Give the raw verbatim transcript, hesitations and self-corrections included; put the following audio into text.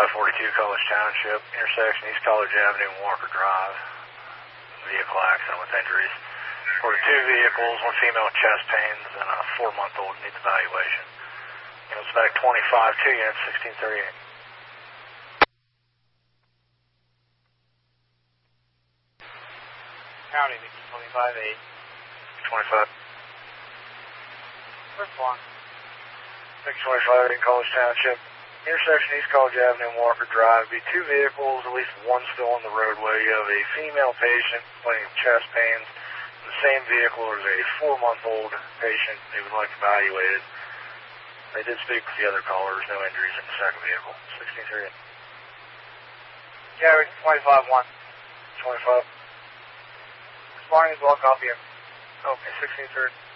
five forty-two College Township, intersection East College Avenue and Walker Drive. Vehicle accident with injuries. For two vehicles, one female with chest pains, and a four-month-old needs evaluation. Units back twenty-five, two units, sixteen thirty-eight. County, Mickey twenty-five eight. twenty-five. First one. Mickey twenty-five eight, College Township. Intersection East College Avenue and Walker Drive. Be two vehicles, at least one still on the roadway. You have a female patient complaining of chest pains. In the same vehicle, there's a four-month-old patient they would like evaluated. They did speak with the other callers. No injuries in the second vehicle. sixteen thirty-eight. Gary, twenty-five one. twenty-five. Responding to block off here. Okay, sixteen thirty.